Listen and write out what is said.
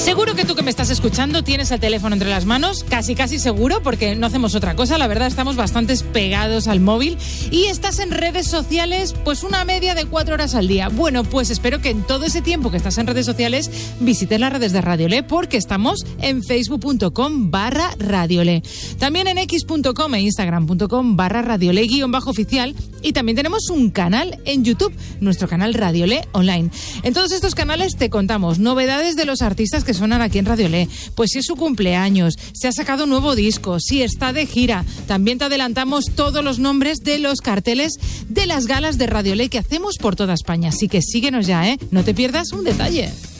Seguro que tú que me estás escuchando tienes el teléfono entre las manos, casi seguro, porque no hacemos otra cosa, la verdad estamos bastante pegados al móvil y estás en redes sociales pues una media de 4 horas al día. Bueno, pues espero que en todo ese tiempo que estás en redes sociales visites las redes de Radiolé, porque estamos en facebook.com/Radiolé, también en x.com e instagram.com/Radiolé_oficial, y también tenemos un canal en YouTube, nuestro canal Radiolé Online. En todos estos canales te contamos novedades de los artistas que sonan aquí en Radiolé, pues si es su cumpleaños, si ha sacado un nuevo disco, si está de gira. También te adelantamos todos los nombres de los carteles de las galas de Radiolé que hacemos por toda España. Así que síguenos ya, no te pierdas un detalle.